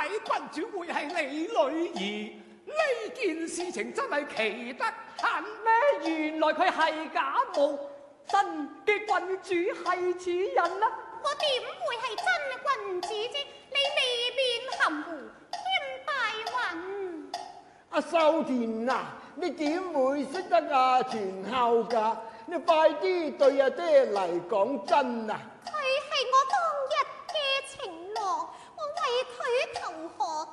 位君主會係你女兒，呢件事情真係奇得很咩？ 原來佢係假冒，真嘅君主係此人啦。 我點會係真君主啫？你未免含糊添大雲。 阿秀田啊，你點會識得阿全孝噶？你快啲對阿爹嚟講真啊！ 佢係我當日嘅情郎，我為佢投河